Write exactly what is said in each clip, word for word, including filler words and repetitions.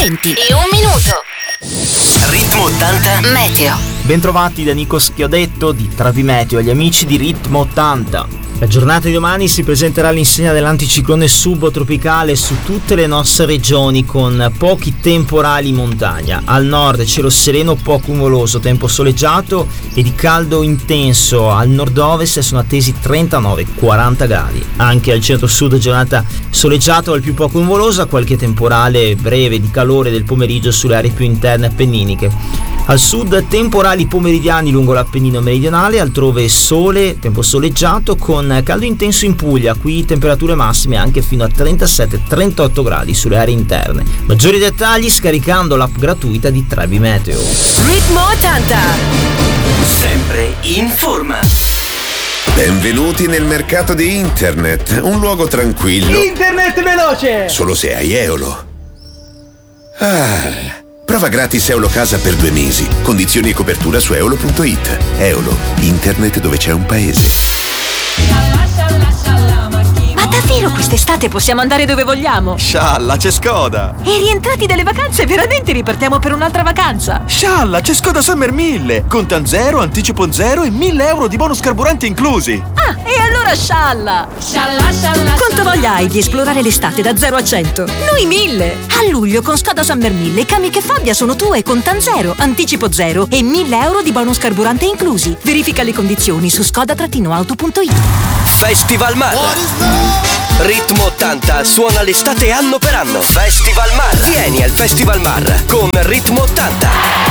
venti e un minuto. Ritmo ottanta Meteo. Bentrovati da Nico Schiodetto di Travi Meteo, agli amici di Ritmo ottanta. La giornata di domani si presenterà all'insegna dell'anticiclone subtropicale su tutte le nostre regioni, con pochi temporali in montagna. Al nord cielo sereno poco nuvoloso, tempo soleggiato e di caldo intenso. Al nord-ovest sono attesi trentanove quaranta gradi. Anche al centro-sud giornata soleggiata o al più poco nuvolosa, qualche temporale breve di calore del pomeriggio sulle aree più interne appenniniche. Al sud temporali pomeridiani lungo l'Appennino meridionale, altrove sole, tempo soleggiato con caldo intenso in Puglia, qui temperature massime anche fino a trentasette trentotto gradi sulle aree interne. Maggiori dettagli scaricando l'app gratuita di Travi Meteo. Ritmo ottanta. Sempre in forma. Benvenuti nel mercato di internet, un luogo tranquillo. Internet veloce! Solo se hai Eolo. Ah, prova gratis Eolo Casa per due mesi. Condizioni e copertura su eolo punto it. Eolo, internet dove c'è un paese. Ma davvero quest'estate possiamo andare dove vogliamo? Scialla, c'è Skoda! E rientrati dalle vacanze veramente ripartiamo per un'altra vacanza? Scialla, c'è Skoda Summer mille! Contan zero, anticipo zero e mille euro di bonus carburante inclusi! Ah, e allora scialla! Scialla, scialla, Quanto voglia hai di esplorare l'estate da zero a cento? Noi mille! A luglio con Skoda Summer mille i cami che Fabbia sono tue con Contan zero, anticipo zero e mille euro di bonus carburante inclusi. Verifica le condizioni su skoda auto punto it. Festival Marra. Ritmo ottanta suona l'estate anno per anno. Festival Marra. Vieni al Festival Marra con Ritmo ottanta.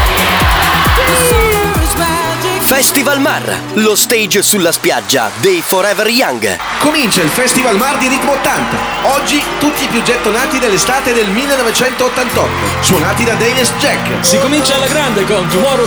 Festival Marra, lo stage sulla spiaggia dei Forever Young. Comincia il Festival Mar di Ritmo ottanta. Oggi tutti i più gettonati dell'estate del millenovecentottantotto, suonati da Daniels Jack. Si comincia alla grande con Tomorrow